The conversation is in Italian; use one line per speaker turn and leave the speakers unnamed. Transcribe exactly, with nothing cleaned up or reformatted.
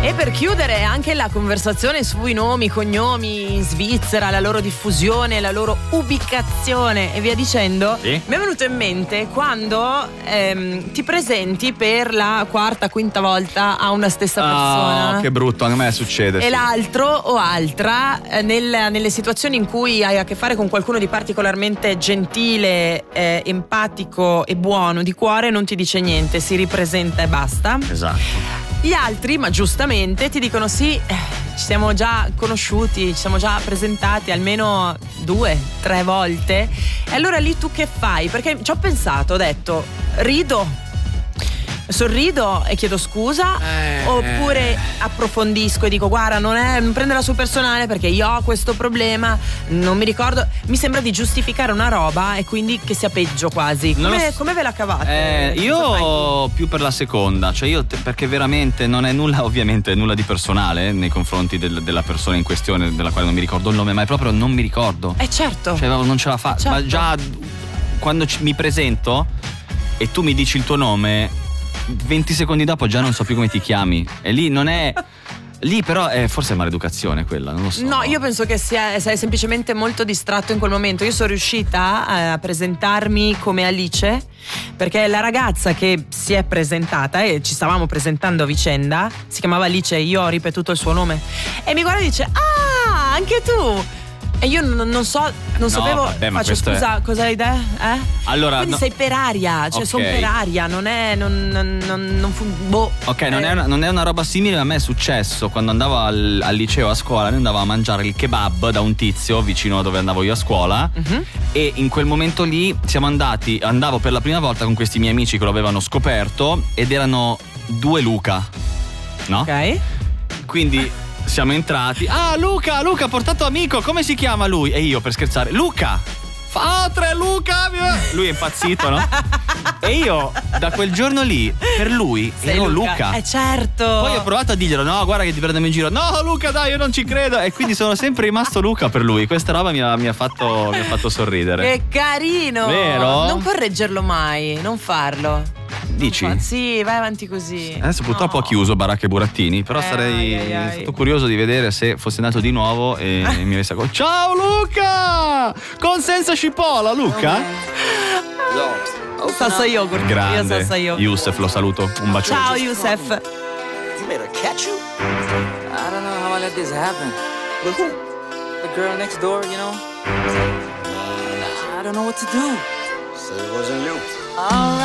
E per chiudere anche la conversazione sui nomi, cognomi in Svizzera, la loro diffusione, la loro ubicazione e via dicendo,
sì?
Mi è venuto in mente quando ehm, ti presenti per la quarta, quinta volta a una stessa persona.
Oh, che brutto, anche a me succede.
E
sì.
l'altro o altra eh, nel, nelle situazioni in cui hai a che fare con qualcuno di particolarmente gentile, eh, empatico e buono di cuore, non ti dice niente, si ripresenta e basta.
Esatto.
Gli altri, ma giustamente, ti dicono sì, eh, ci siamo già conosciuti, ci siamo già presentati almeno due, tre volte. E allora lì tu che fai? Perché ci ho pensato, ho detto, rido, sorrido e chiedo scusa,
eh,
oppure approfondisco e dico guarda, non, è, non prenderla sul personale perché io ho questo problema, non mi ricordo. Mi sembra di giustificare una roba e quindi che sia peggio quasi. Come,
so.
come ve la cavate?
Eh,
Cosa
io
fai?
più per la seconda, cioè io te, perché veramente non è nulla, ovviamente nulla di personale nei confronti del, della persona in questione, della quale non mi ricordo il nome, ma è proprio non mi ricordo.
Eh certo.
Cioè non ce la fa.
Certo.
Ma già quando ci, mi presento e tu mi dici il tuo nome, venti secondi dopo già non so più come ti chiami. E lì non è. Lì però è forse è maleducazione quella, non lo so.
No, io penso che sia, sei semplicemente molto distratto in quel momento. Io sono riuscita a presentarmi come Alice perché la ragazza che si è presentata e ci stavamo presentando a vicenda si chiamava Alice e io ho ripetuto il suo nome e mi guarda e dice ah, anche tu. E io non, non so, non
no,
sapevo.
Vabbè, ma
faccio scusa,
è...
cosa hai idea? Eh?
Allora,
Quindi
no...
sei per aria, cioè
okay.
sono per aria, non è. Non, non, non, non fu, boh.
Ok,
eh.
non, è una, non è una roba simile, ma a me è successo quando andavo al, al liceo a scuola. Noi andavamo a mangiare il kebab da un tizio vicino a dove andavo io a scuola.
Uh-huh.
E in quel momento lì siamo andati, andavo per la prima volta con questi miei amici che lo avevano scoperto ed erano due Luca, no?
Ok.
Quindi siamo entrati. Ah, Luca, Luca ha portato amico, come si chiama lui? E io per scherzare, Luca. Fa ah, tre Luca. Lui è impazzito, no? E io da quel giorno lì per lui
Sei
ero
Luca.
Luca.
Eh certo.
Poi ho provato a dirglielo, no, guarda che ti prendiamo in giro. No, Luca, dai, io non ci credo. E quindi sono sempre rimasto Luca per lui. Questa roba mi ha, mi ha, fatto, mi ha fatto sorridere.
Che carino.
Vero?
Non correggerlo mai, non farlo.
Dici?
Non fa- sì, vai avanti così.
Adesso purtroppo
No.
ha chiuso Baracca e Burattini. Però
Eh,
sarei
ai, ai, ai.
stato curioso di vedere se fosse nato di nuovo e mi avesse accorto. Ciao Luca! Con senza cipolla, Luca?
Salsa yogurt. Io
Grande.
salsa yogurt.
Youssef, lo saluto. Un bacione.
Ciao Youssef.
You made her catch you? I don't know how I let this happen. But who? The girl next door, you know? I don't know what to do.
So it wasn't you.
All right.